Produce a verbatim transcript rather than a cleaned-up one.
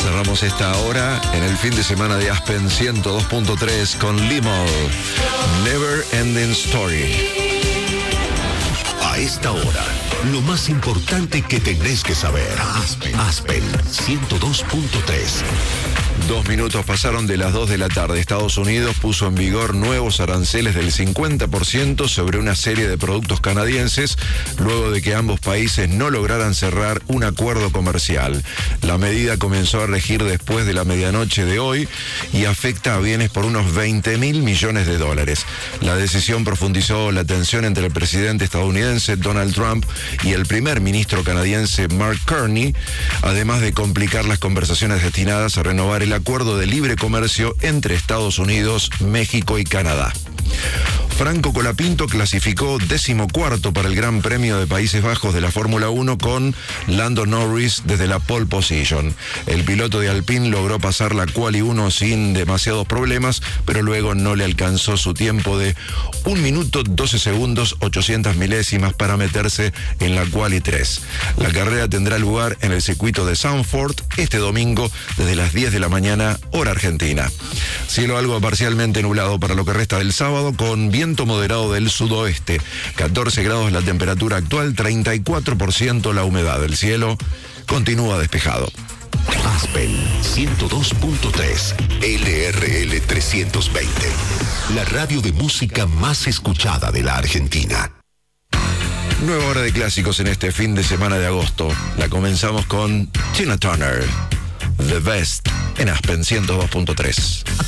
Cerramos esta hora en el fin de semana de Aspen ciento dos punto tres con Limahl, Never Ending Story. A esta hora, lo más importante que tenés que saber. Aspen, Aspen ciento dos punto tres. Dos minutos pasaron de las dos de la tarde. Estados Unidos puso en vigor nuevos aranceles del cincuenta por ciento sobre una serie de productos canadienses, luego de que ambos países no lograran cerrar un acuerdo comercial. La medida comenzó a regir después de la medianoche de hoy y afecta a bienes por unos veinte mil millones de dólares. La decisión profundizó la tensión entre el presidente estadounidense Donald Trump y el primer ministro canadiense Mark Carney, además de complicar las conversaciones destinadas a renovar el acuerdo de libre comercio entre Estados Unidos, México y Canadá. Franco Colapinto clasificó decimocuarto para el Gran Premio de Países Bajos de la Fórmula uno con Lando Norris desde la pole position. El piloto de Alpine logró pasar la quali uno sin demasiados problemas, pero luego no le alcanzó su tiempo de un minuto doce segundos ochocientas milésimas para meterse en la quali tres. La carrera tendrá lugar en el circuito de Zandvoort este domingo desde las diez de la mañana, hora argentina. Cielo algo parcialmente nublado para lo que resta del sábado, con viento moderado del sudoeste. catorce grados la temperatura actual, treinta y cuatro por ciento la humedad. El cielo continúa despejado. Aspen ciento dos punto tres, L R L trescientos veinte. La radio de música más escuchada de la Argentina. Nueva hora de clásicos en este fin de semana de agosto. La comenzamos con Tina Turner, The Best, en Aspen ciento dos punto tres.